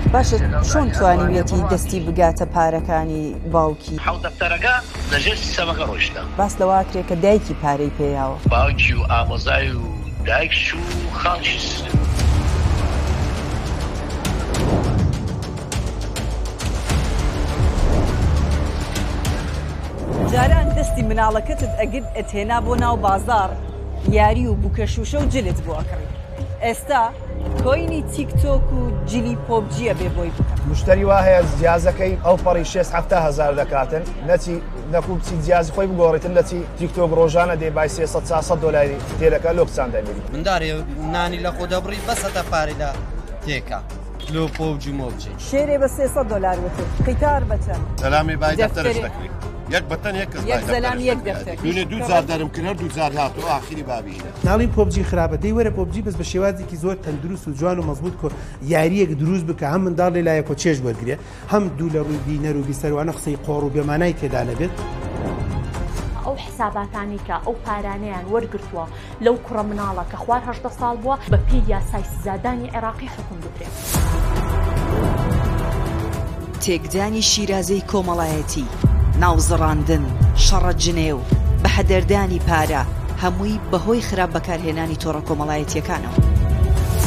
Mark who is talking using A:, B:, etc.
A: باشە چۆن توانیوێتی دەستی بگاتە پارەکانی باوکی
B: حەوت دەفتەرەکە لەژێر سیستەمەکە ڕۆیشتە
A: باس لەواکرێت کە دایکی پارەی پێیاوە
B: باوکی و ئامۆزای و دایکش و خاڵشی
A: جاران دەستی مناڵەکەتت ئەگرت ئەتێنا بۆ ناو بازار یاری و بووکەشوشە و جلت بۆ ئەکڕی ئێستا کۆینی تیکتۆک و جلی پۆبجیە بێ بۆی بکەم
C: مشتری وا هەیە جیازەکەی ئەو پەڕی 6-7 دەکاتن نەچی نەکوب چی جیازی خۆی بگۆڕێتن لەچی تیکتۆک ڕۆژانە دێ بای 300-400 دلاری تێلەکە لۆ کچان دەمێنی
D: مندارێ نانی لە خۆ دەبڕی بەسەتە پارەی لە تێکە لۆ پۆبجی مۆبجی
A: شێرێ بە 300 دلار وتر قیتار بەچەند
E: سەلامی بای دەفتەرش دەکرێت یەک بەتەن یەک کەس
A: یەک زەلام یەک دەفتەر
E: دوێنێ 2000 دەرم کرد 2000 هاتووە ئاخری بابینە
F: ناڵین پۆبجی خراپە دەی وەرە پۆبجی بەس بە شێوازێکی زۆر تەندروست و جوان و مەزبوط کۆ یاریەک دروست بکە هەم منداڵ لێ لایەک و چێژ وەرگرێ هەم دوو لە ڕووی بینەر و بیسەروانە قسەی قۆڕ و بێمانای تێدا نەبێت
G: ئەو حساباتانی کە ئەو پارانەیان وەرگرتووە لەو کوڕە مناڵە کە خوار 18 ساڵ بووە بە پێی یاسای سزادانی عێراقی حکم بکرێت
H: تێکدانی شیرازەی کۆمەڵایەتی ناوزڕاندن شەڕە جنێ و بە هەدەردانی پارە هەمووی بەهۆی خراپ بەکارهێنانی تۆڕە کۆمەڵایەتیەکانەوە